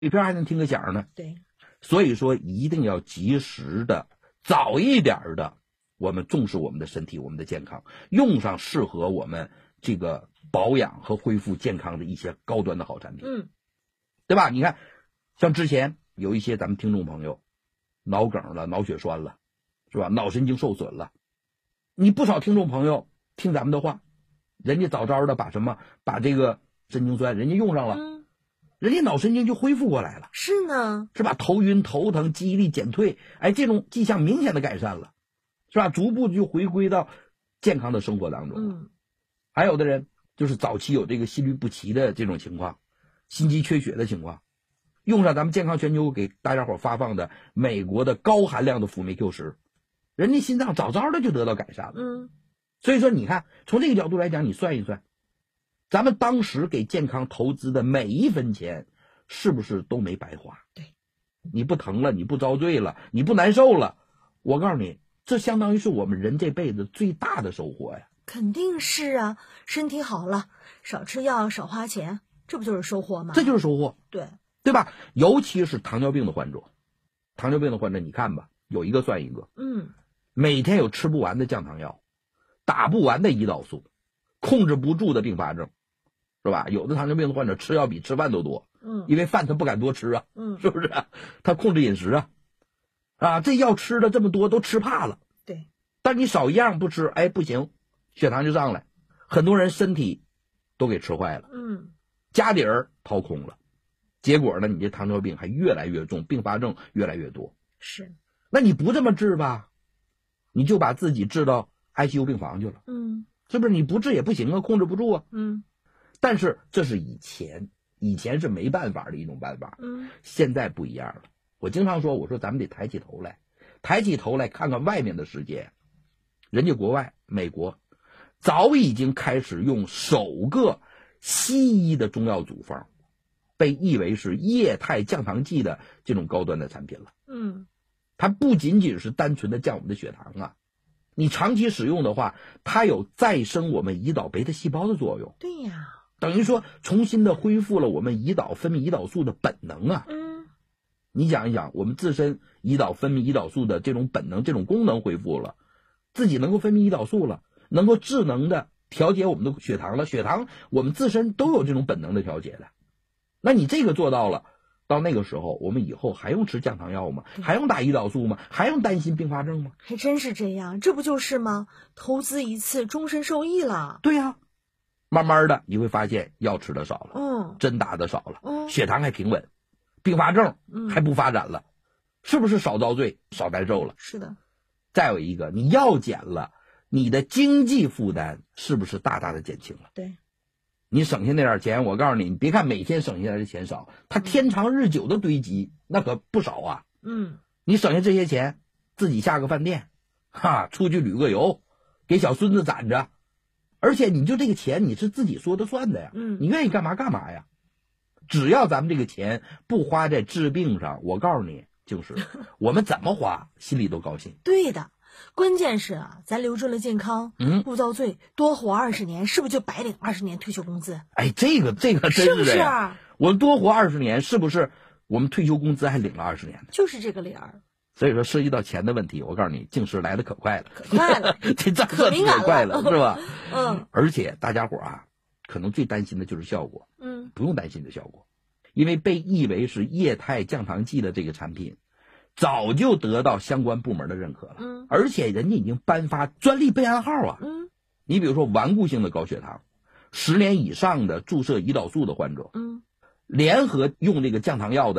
一片还能听个响呢。 对， 所以说一定要及时的、早一点的，我们重视我们的身体、我们的健康，用上适合我们这个保养和恢复健康的一些高端的好产品。对吧？你看，像之前有一些咱们听众朋友脑梗了、脑血栓了，是吧？脑神经受损了，你不少听众朋友听咱们的话，人家早早的把这个神经酸人家用上了，人家脑神经就恢复过来了。 是呢， 是吧？头晕、头疼、记忆力减退，哎，这种迹象明显的改善了，是吧？逐步就回归到健康的生活当中。还有的人就是早期有这个心律不齐的这种情况，心肌缺血的情况，用上咱们健康全球给大家伙发放的美国的高含量的辅酶 Q10，人家心脏早早的就得到改善了。所以说你看，从这个角度来讲，你算一算，咱们当时给健康投资的每一分钱，是不是都没白花？ 对， 你不疼了，你不遭罪了，你不难受了，我告诉你，这相当于是我们人这辈子最大的收获呀。 肯定是啊，身体好了，少吃药，少花钱，这不就是收获吗？ 这就是收获， 对吧？尤其是糖尿病的患者，你看吧，有一个算一个，每天有吃不完的降糖药，打不完的胰岛素，控制不住的并发症，是吧？有的糖尿病的患者吃药比吃饭都多，因为饭他不敢多吃啊，是不是？他控制饮食啊，这药吃的这么多都吃怕了， 对。 但你少一样不吃，哎，不行，血糖就上来，很多人身体都给吃坏了，家底儿掏空了，结果呢，你这糖尿病还越来越重，并发症越来越多。 是， 那你不这么治吧，你就把自己治到 ICU 病房去了，是不是？你不治也不行啊，控制不住啊，但是这是以前是没办法的一种办法，现在不一样了。我经常说，我说咱们得抬起头来看看外面的世界，人家国外美国早已经开始用首个西医的中药组方，被誉为是液态降糖剂的这种高端的产品了。它不仅仅是单纯的降我们的血糖啊，你长期使用的话，它有再生我们胰岛贝塔细胞的作用。 对呀， 等于说重新的恢复了我们胰岛分泌胰岛素的本能啊。你想一想，我们自身胰岛分泌胰岛素的这种本能、这种功能恢复了，自己能够分泌胰岛素了，能够智能的调节我们的血糖了，血糖我们自身都有这种本能的调节的。那你这个做到了，到那个时候，我们以后还用吃降糖药吗？还用打胰岛素吗？还用担心并发症吗？ 还真是这样，这不就是吗？投资一次，终身受益了。 对呀，慢慢的你会发现药吃的少了，针打的少了，血糖还平稳，并发症还不发展了，是不是少遭罪、少难受了？ 是的。 再有一个，你药减了，你的经济负担是不是大大的减轻了？ 对。 你省下那点钱，我告诉你，你别看每天省下来的钱少，它天长日久的堆积，那可不少啊。你省下这些钱，自己下个饭店，出去旅个游，给小孙子攒着，而且你就这个钱你是自己说的算的呀，你愿意干嘛干嘛呀。只要咱们这个钱不花在治病上，我告诉你，就是我们怎么花心里都高兴。 对的。关键是啊，咱留住了健康，不遭罪，多活20年，是不是就白领20年退休工资？ 哎，这个真是这样。我们多活20年，是不是我们退休工资还领了20年呢？ 就是这个理儿。 所以说，涉及到钱的问题，我告诉你，净是来的可快了，这可敏感了， 可快了，是吧？而且大家伙可能最担心的就是效果，不用担心的效果，因为被誉为是液态降糖剂的这个产品，早就得到相关部门的认可了，而且人家已经颁发专利备案号啊。你比如说顽固性的高血糖，10年以上的注射胰岛素的患者，联合用这个降糖药的